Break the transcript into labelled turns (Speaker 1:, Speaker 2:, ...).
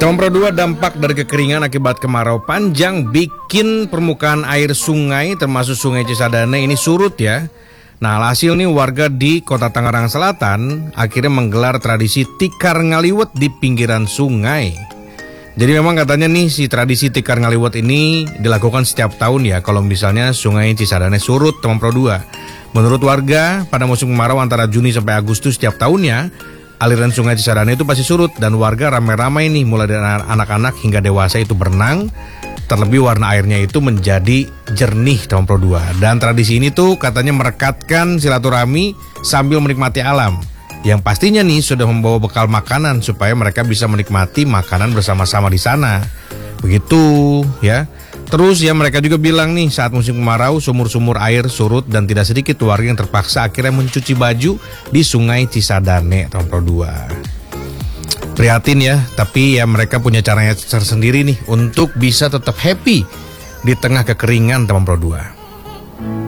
Speaker 1: Teman Pro 2, dampak dari kekeringan akibat kemarau panjang bikin permukaan air sungai termasuk Sungai Cisadane ini surut ya. Nah, hasil nih warga di Kota Tangerang Selatan akhirnya menggelar tradisi tikar ngaliwet di pinggiran sungai. Jadi memang katanya nih si tradisi tikar ngaliwet ini dilakukan setiap tahun ya kalau misalnya Sungai Cisadane surut, teman Pro 2. Menurut warga, pada musim kemarau antara Juni sampai Agustus setiap tahunnya, aliran Sungai Cisadane itu pasti surut dan warga ramai-ramai nih mulai dari anak-anak hingga dewasa itu berenang. Terlebih warna airnya itu menjadi jernih, teman Pro 2. Dan tradisi ini tuh katanya merekatkan silaturahmi sambil menikmati alam. Yang pastinya nih sudah membawa bekal makanan supaya mereka bisa menikmati makanan bersama-sama di sana. Begitu ya. Terus ya mereka juga bilang nih saat musim kemarau sumur-sumur air surut dan tidak sedikit warga yang terpaksa akhirnya mencuci baju di Sungai Cisadane, teman Pro 2. Prihatin ya, tapi ya mereka punya caranya tersendiri nih untuk bisa tetap happy di tengah kekeringan, teman Pro 2.